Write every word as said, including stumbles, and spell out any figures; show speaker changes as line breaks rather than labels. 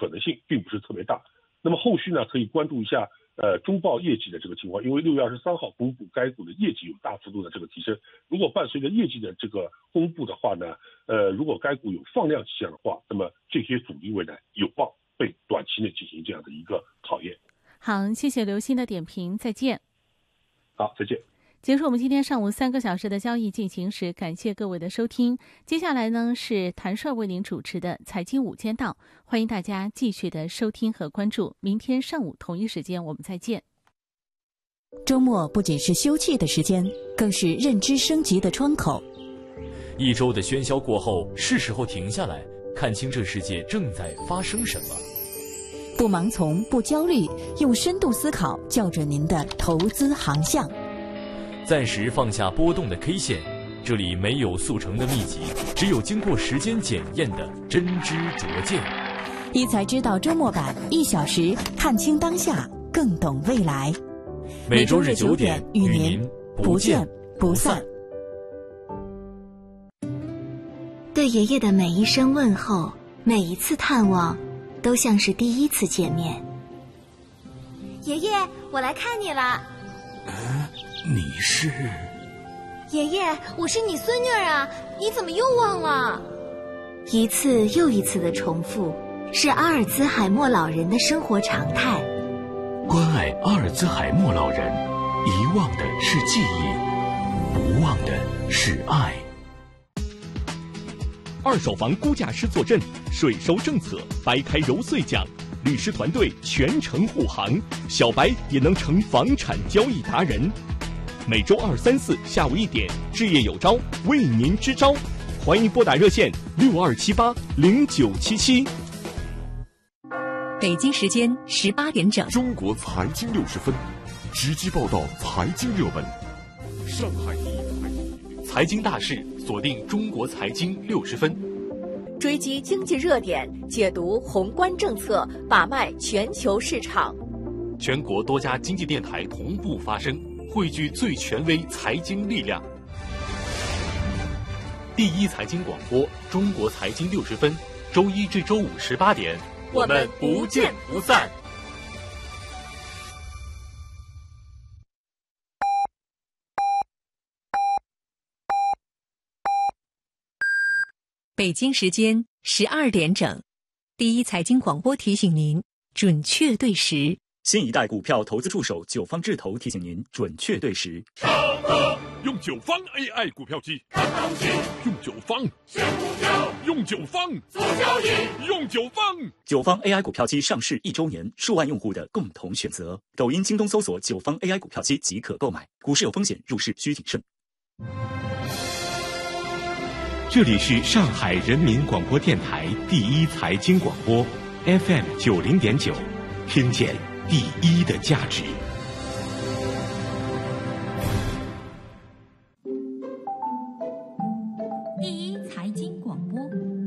可能性并不是特别大。那么后续呢，可以关注一下呃中报业绩的这个情况，因为六月二十三号公布该股的业绩有大幅度的这个提升，如果伴随着业绩的这个公布的话呢，呃如果该股有放量迹象的话，那么这些主力位呢有望被短期内进行这样的一个考验。
好，谢谢刘鑫的点评，再见。
好，再见。
结束我们今天上午三个小时的交易进行时，感谢各位的收听。接下来呢是谭帅为您主持的财经午间道，欢迎大家继续的收听和关注。明天上午同一时间我们再见。
周末不仅是休憩的时间，更是认知升级的窗口。
一周的喧嚣过后，是时候停下来，看清这世界正在发生什么。
不盲从，不焦虑，用深度思考校准您的投资航向。
暂时放下波动的 K 线，这里没有速成的秘籍，只有经过时间检验的真知灼见。
一财知道周末版，一小时看清当下，更懂未来。
每周日九点与您不见不散。
对爷爷的每一声问候，每一次探望，都像是第一次见面。
爷爷，我来看你了。
嗯，你是？
爷爷，我是你孙女儿啊，你怎么又忘了？
一次又一次的重复，是阿尔兹海默老人的生活常态。
关爱阿尔兹海默老人，遗忘的是记忆，不忘的是爱。
二手房估价师坐镇，税收政策掰开揉碎讲，律师团队全程护航，小白也能成房产交易达人。每周二、三、四下午一点，置业有招为您支招，欢迎拨打热线六二七八零九七七。
北京时间十八点整，
中国财经六十分，直击报道财经热门。上海第一
财经大事，锁定中国财经六十分，
追击经济热点，解读宏观政策，把脉全球市场。
全国多家经济电台同步发声，汇聚最权威财经力量。第一财经广播，中国财经六十分，周一至周五十八点，我们不见不散。
北京时间十二点整，第一财经广播提醒您准确对时。
新一代股票投资助手九方智投提醒您准确对时。
用九方 A I 股票机，用九方选股票，用九方做交易，用九方。
九方 A I 股票机上市一周年，数万用户的共同选择。抖音、京东搜索九方 A I 股票机即可购买。股市有风险，入市需谨慎。
这里是上海人民广播电台第一财经广播 F M 九零点九，听见第一的价值。